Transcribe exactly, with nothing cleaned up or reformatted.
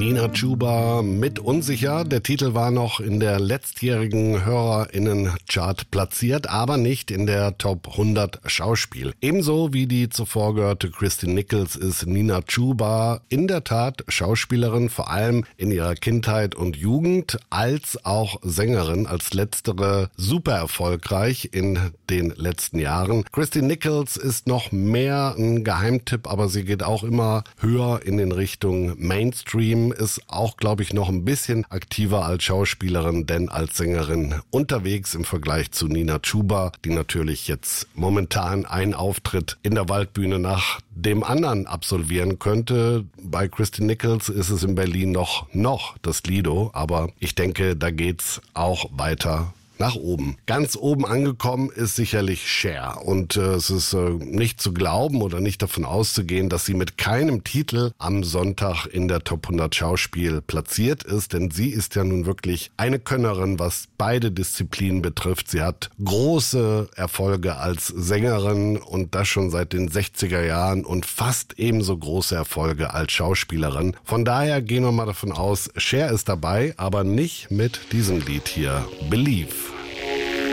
Nina Chuba mit Unsicher. Der Titel war noch in der letztjährigen HörerInnen-Chart platziert, aber nicht in der Top hundert Schauspiel. Ebenso wie die zuvor gehörte Kristin Nichols ist Nina Chuba in der Tat Schauspielerin, vor allem in ihrer Kindheit und Jugend, als auch Sängerin, als letztere super erfolgreich in den letzten Jahren. Kristin Nichols ist noch mehr ein Geheimtipp, aber sie geht auch immer höher in den Richtung Mainstream, ist auch, glaube ich, noch ein bisschen aktiver als Schauspielerin, denn als Sängerin unterwegs im Vergleich zu Nina Chuba, die natürlich jetzt momentan einen Auftritt in der Waldbühne nach dem anderen absolvieren könnte. Bei Kristin Nichols ist es in Berlin noch, noch das Lido, aber ich denke, da geht's auch weiter nach oben. Ganz oben angekommen ist sicherlich Cher und äh, es ist äh, nicht zu glauben oder nicht davon auszugehen, dass sie mit keinem Titel am Sonntag in der Top hundert Schauspiel platziert ist, denn sie ist ja nun wirklich eine Könnerin, was beide Disziplinen betrifft. Sie hat große Erfolge als Sängerin und das schon seit den sechziger Jahren und fast ebenso große Erfolge als Schauspielerin. Von daher gehen wir mal davon aus, Cher ist dabei, aber nicht mit diesem Lied hier, Believe.